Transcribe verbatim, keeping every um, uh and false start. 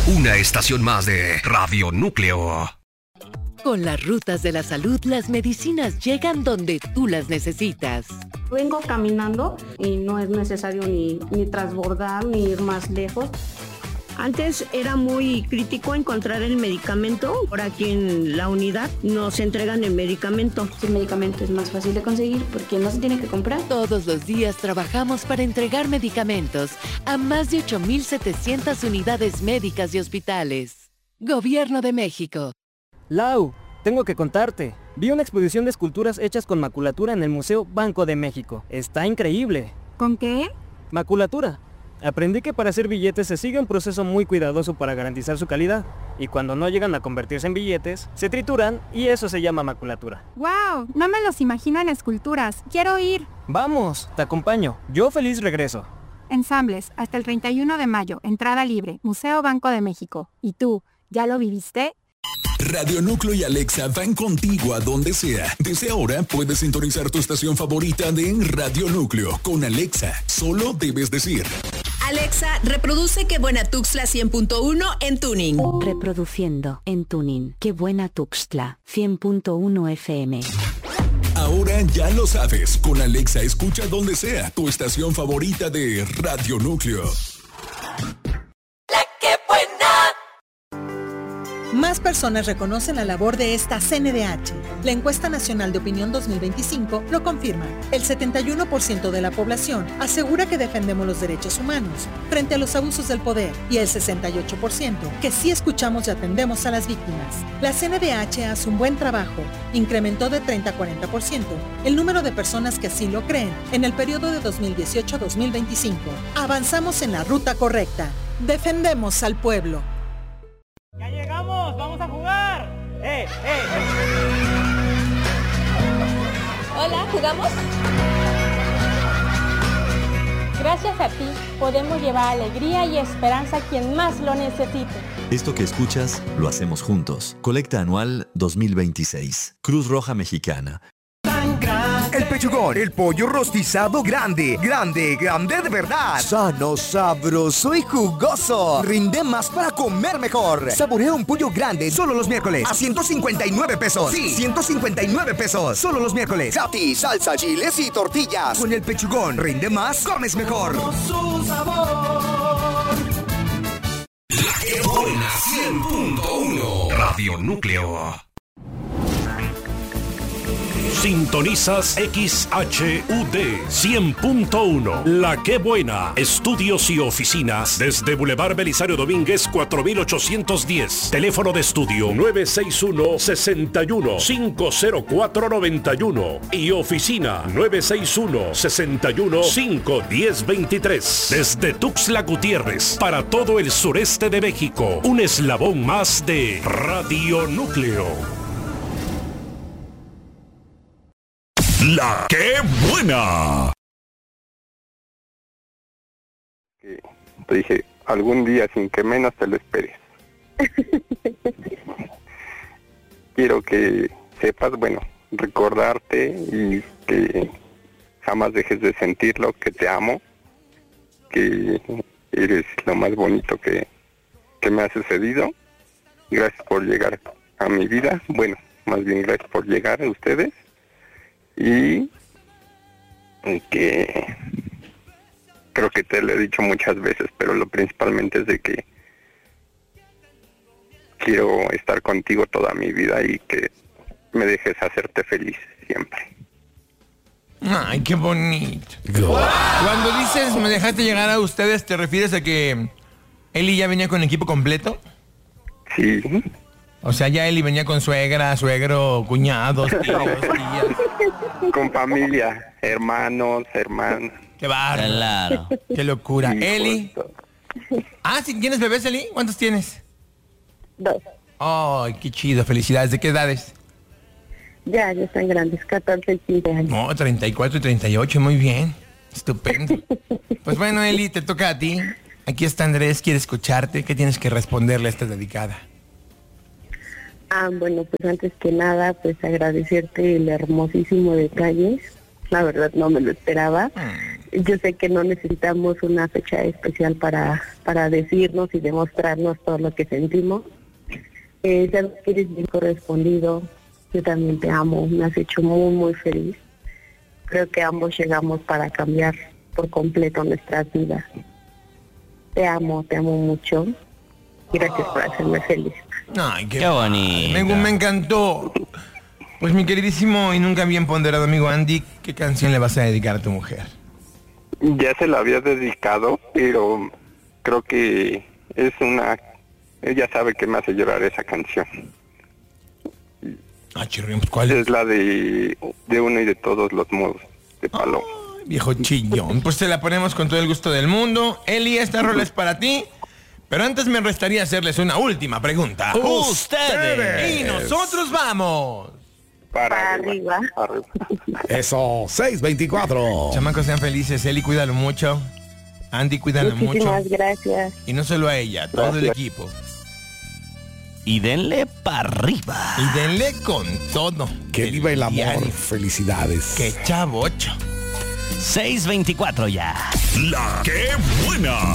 Una estación más de Radio Núcleo. Con las rutas de la salud, las medicinas llegan donde tú las necesitas. Vengo caminando y no es necesario ni, ni transbordar ni ir más lejos. Antes era muy crítico encontrar el medicamento. Por aquí en la unidad nos entregan el medicamento. El medicamento es más fácil de conseguir porque no se tiene que comprar. Todos los días trabajamos para entregar medicamentos a más de ocho mil setecientas unidades médicas y hospitales. Gobierno de México. Lau, tengo que contarte. Vi una exposición de esculturas hechas con maculatura en el Museo Banco de México. Está increíble. ¿Con qué? Maculatura. Aprendí que para hacer billetes se sigue un proceso muy cuidadoso para garantizar su calidad. Y cuando no llegan a convertirse en billetes, se trituran y eso se llama maculatura. ¡Wow! No me los imagino en esculturas. ¡Quiero ir! Vamos, te acompaño. Yo feliz regreso. Ensambles, hasta el treinta y uno de mayo. Entrada libre. Museo Banco de México. ¿Y tú, ya lo viviste? Radio Núcleo y Alexa van contigo a donde sea. Desde ahora puedes sintonizar tu estación favorita de Radio Núcleo. Con Alexa, solo debes decir: Alexa, reproduce Qué Buena Tuxtla cien punto uno en Tuning. Reproduciendo en Tuning. Qué Buena Tuxtla cien punto uno F M. Ahora ya lo sabes. Con Alexa escucha donde sea tu estación favorita de Radio Núcleo. La Qué Buena. Más personas reconocen la labor de esta C N D H. La encuesta nacional de opinión dos mil veinticinco lo confirma. El setenta y uno por ciento de la población asegura que defendemos los derechos humanos frente a los abusos del poder y el sesenta y ocho por ciento que sí escuchamos y atendemos a las víctimas. La C N D H hace un buen trabajo. Incrementó de treinta a cuarenta por ciento el número de personas que así lo creen en el periodo de dos mil dieciocho a dos mil veinticinco. Avanzamos en la ruta correcta. Defendemos al pueblo. ¡Ya llegamos! ¡Vamos a jugar! ¡Eh, eh, eh! Hola, ¿jugamos? Gracias a ti, podemos llevar alegría y esperanza a quien más lo necesite. Esto que escuchas, lo hacemos juntos. Colecta anual dos mil veintiséis. Cruz Roja Mexicana. El pechugón, el pollo rostizado grande, grande, grande de verdad. Sano, sabroso y jugoso. Rinde más para comer mejor. Saborea un pollo grande solo los miércoles a ciento cincuenta y nueve pesos. Sí, ciento cincuenta y nueve pesos. Solo los miércoles. Chati, salsa, chiles y tortillas. Con el pechugón, rinde más, comes mejor. Su sabor. La Qué Buena cien punto uno. Radio Núcleo. Sintonizas X H U D cien punto uno. La Qué Buena. Estudios y oficinas desde Boulevard Belisario Domínguez cuatro mil ochocientos diez. Teléfono de estudio nueve seis uno, seis uno, cinco cero cuatro, nueve uno y oficina nueve seis uno, seis uno, cinco uno cero, dos tres. Desde Tuxtla Gutiérrez para todo el sureste de México. Un eslabón más de Radio Núcleo. La Qué Buena. Te dije, algún día sin que menos te lo esperes. Quiero que sepas, bueno, recordarte y que jamás dejes de sentirlo, que te amo, que eres lo más bonito que, que me ha sucedido. Gracias por llegar a mi vida. Bueno, más bien gracias por llegar a ustedes. Y que creo que te lo he dicho muchas veces, pero lo principalmente es de que quiero estar contigo toda mi vida y que me dejes hacerte feliz siempre. Ay, qué bonito. Cuando dices me dejaste llegar a ustedes, ¿te refieres a que Eli ya venía con equipo completo? Sí. O sea, ya Eli venía con suegra, suegro, cuñados, tíos, tías. Con familia, hermanos, hermanas. Qué bárbaro. Claro. Qué locura. Sí, Eli. Ah, ¿sí tienes bebés, Eli? ¿Cuántos tienes? Dos. Ay, qué chido. Felicidades. ¿De qué edades? Ya, ya están grandes, catorce y quince años. No, treinta y cuatro y treinta y ocho. Muy bien. Estupendo. Pues bueno, Eli, te toca a ti. Aquí está Andrés, quiere escucharte. ¿Qué tienes que responderle a esta dedicada? Ah, bueno, pues antes que nada, pues agradecerte el hermosísimo detalle. La verdad no me lo esperaba. Mm. yo sé que no necesitamos una fecha especial para, para decirnos y demostrarnos todo lo que sentimos. Eh, sabes que eres bien correspondido, yo también te amo, me has hecho muy, muy feliz. Creo que ambos llegamos para cambiar por completo nuestras vidas. Te amo, te amo mucho. Gracias por hacerme feliz. Ay, qué, qué bonito. Me, me encantó. Pues mi queridísimo y nunca bien ponderado amigo Andy, ¿qué canción le vas a dedicar a tu mujer? Ya se la había dedicado, pero creo que es una... Ella sabe que me hace llorar esa canción. Ah, chirrión, ¿cuál es? Es la de, de uno y de todos los modos, de Paloma. Ay, viejo chillón. Pues te la ponemos con todo el gusto del mundo. Eli, esta rola es para ti. Pero antes me restaría hacerles una última pregunta. ¡Ustedes! Y nosotros vamos. Para arriba. arriba. Eso, seis veinticuatro. Chamacos, sean felices. Eli, cuídalo mucho. Andy, cuídalo mucho. Muchísimas gracias. Y no solo a ella, todo gracias. El equipo. Y denle para arriba. Y denle con todo. Que viva el amor. Felicidades. Que chavocho. seis veinticuatro ya. La que buena.